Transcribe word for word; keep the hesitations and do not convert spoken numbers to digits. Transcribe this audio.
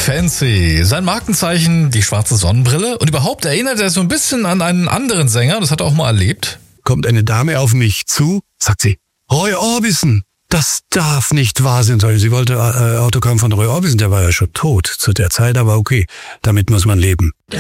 Fancy. Sein Markenzeichen, die schwarze Sonnenbrille. Und überhaupt erinnert er so ein bisschen an einen anderen Sänger, das hat er auch mal erlebt. Kommt eine Dame auf mich zu, sagt sie, Roy Orbison, das darf nicht wahr sein. Sie wollte äh, Autogramm von Roy Orbison, der war ja schon tot zu der Zeit, aber okay, damit muss man leben.